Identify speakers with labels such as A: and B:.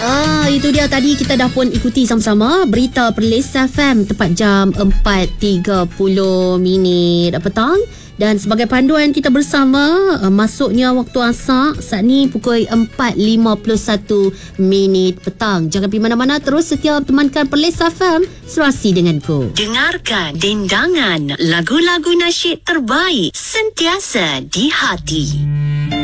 A: Itu dia tadi kita dah pun ikuti sama-sama berita Perlis FM tepat jam 4.30 petang. Dan sebagai panduan kita bersama, masuknya waktu asar saat ni pukul 4.51 petang. Jangan pergi mana-mana, terus setia temankan Perlis FM, serasi denganku.
B: Dengarkan dendangan lagu-lagu nasyid terbaik sentiasa di hati.